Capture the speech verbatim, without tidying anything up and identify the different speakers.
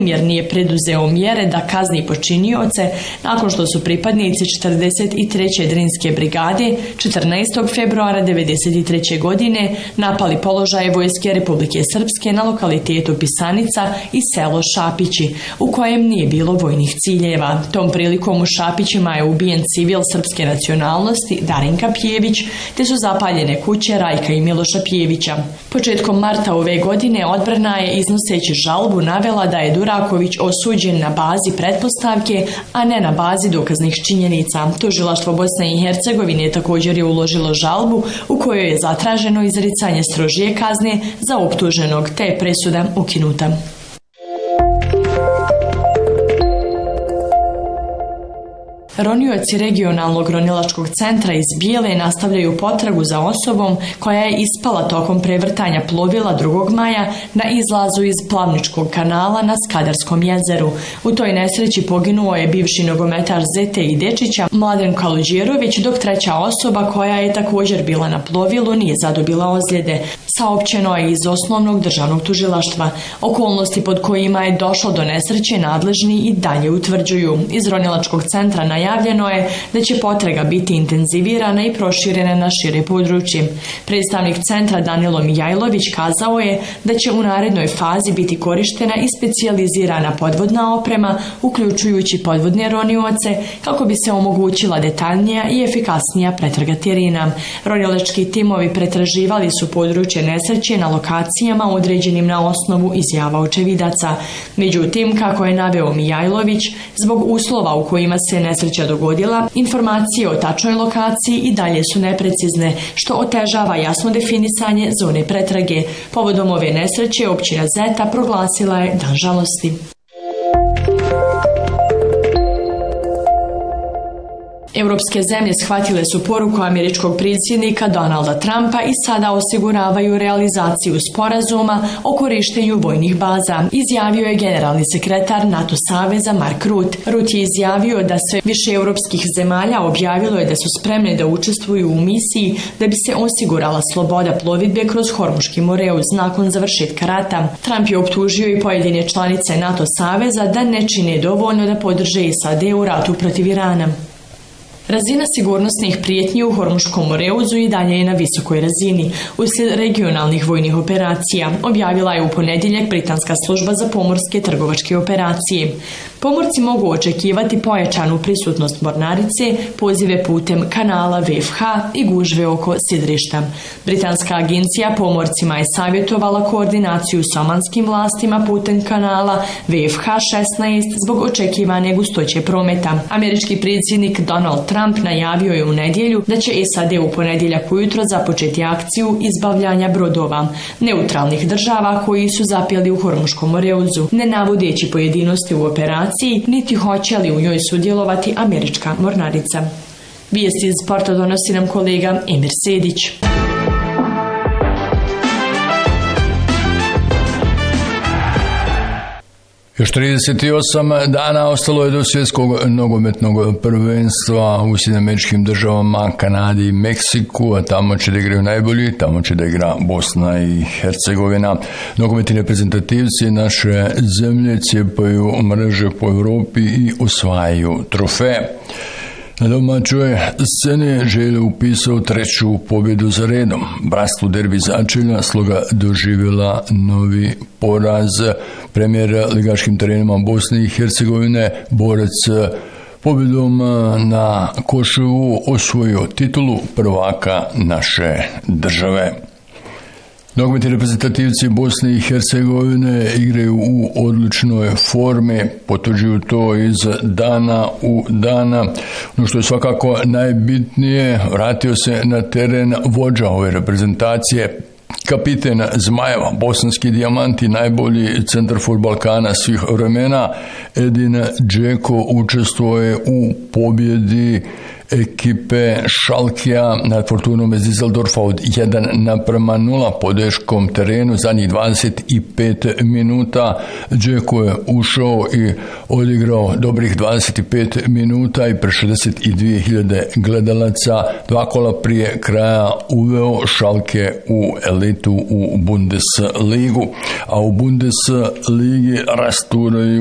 Speaker 1: jer nije preduzeo mjere da kazni počinioce nakon što su pripadnici četrdeset treće Drinske brigade četrnaestog februara devedeset treće godine napali položaje vojske Republike Srpske na lokalitetu Pisanica i selo Šapići, u kojem nije bilo vojnih ciljeva. Tom prilikom u Šapićima je ubijen civil srpske nacionalnosti Darinka Pjević, te su zapaljene kuće Rajka i Miloša Pjevića. Početkom marta ove godine odbrana je iznoseći žalbu navela da je Duraković osuđen na bazi pretpostavke, a ne na bazi dokaznih činjenica. Tužilaštvo Bosne i Hercegovine također je uložilo žalbu u kojoj je zatraženo izricanje strožije kazne za optuženog, te je presuda ukinuta. Ronioci regionalnog ronilačkog centra iz Bijele nastavljaju potragu za osobom koja je ispala tokom prevrtanja plovila drugog maja na izlazu iz Plavničkog kanala na Skadarskom jezeru. U toj nesreći poginuo je bivši nogometaš Zete i Dečića Mladen Kaluđerović, dok treća osoba koja je također bila na plovilu nije zadobila ozljede. Saopćeno je iz osnovnog državnog tužilaštva. Okolnosti pod kojima je došlo do nesreće nadležni i dalje utvrđuju. Iz ronilačkog centra na Najavljeno je da će potraga biti intenzivirana i proširena na šire područje. Predstavnik centra Danilo Mijajlović kazao je da će u narednoj fazi biti korištena i specijalizirana podvodna oprema, uključujući podvodne ronioce, kako bi se omogućila detaljnija i efikasnija pretraga terena. Ronilački timovi pretraživali su područje nesreće na lokacijama određenim na osnovu izjava očevidaca. Međutim, kako je naveo Mijajlović, zbog uslova u kojima se nesreća dogodila, informacije o tačnoj lokaciji i dalje su neprecizne, što otežava jasno definisanje zone pretrage. Povodom ove nesreće općina Zeta proglasila je dan žalosti. Europske zemlje shvatile su poruku američkog predsjednika Donalda Trumpa i sada osiguravaju realizaciju sporazuma o korištenju vojnih baza, izjavio je generalni sekretar NATO saveza Mark Rutte. Rutte je izjavio da sve više europskih zemalja objavilo je da su spremne da učestvuju u misiji da bi se osigurala sloboda plovidbe kroz Hormuški moreuz nakon završetka rata. Trump je optužio i pojedine članice NATO saveza da ne čine dovoljno da podrže S A D u ratu protiv Irana. Razina sigurnosnih prijetnji u Hormuškom moreuzu i dalje je na visokoj razini uslijed regionalnih vojnih operacija, objavila je u ponedjeljak britanska služba za pomorske trgovačke operacije. Pomorci mogu očekivati pojačanu prisutnost mornarice, pozive putem kanala V F H i gužve oko sidrišta. Britanska agencija pomorcima je savjetovala koordinaciju s omanskim vlastima putem kanala V F H šesnaest zbog očekivane gustoće prometa. Američki predsjednik Donald Trump najavio je u nedjelju da će S A D u ponedjeljak ujutro započeti akciju izbavljanja brodova neutralnih država koji su zapjeli u Hormuškom moreuzu, ne navodeći pojedinosti u operaciji niti hoće li u njoj sudjelovati američka mornarica. Vijesti iz sporta donosi nam kolega Emir Sedić.
Speaker 2: Još trideset osam dana ostalo je do svjetskog nogometnog prvenstva u Sjedinjenim Američkim Državama, Kanadi i Meksiku, a tamo će da igraju najbolji, tamo će da igra Bosna i Hercegovina. Nogometni reprezentativci naše zemlje cijepaju mreže po Europi i osvajaju trofeje. Na domaćoj sceni Želja upisao treću pobjedu za redom. Bratstvo derbi začelja Sloga doživjela novi poraz. Premijer ligaškim terenima Bosne i Hercegovine, Borac pobjedom na Koševu osvojio titulu prvaka naše države. Nogometni reprezentativci Bosne i Hercegovine igraju u odličnoj formi, potvrđuju to iz dana u dana. Ono što je svakako najbitnije, vratio se na teren vođa ove reprezentacije, kapiten Zmajeva, bosanski dijamanti, najbolji centarfor Balkana svih vremena, Edin Džeko učestvuje u pobjedi ekipe Schalkea nad Fortunom iz Düsseldorfa od jedan naprema nula po deškom terenu. Zadnjih dvadeset pet minuta Džeko je ušao i odigrao dobrih dvadeset pet minuta i pre šezdeset dvije hiljade gledalaca. Dva kola prije kraja uveo Schalke u elitu u Bundesligu, a u Bundesligi rasturaju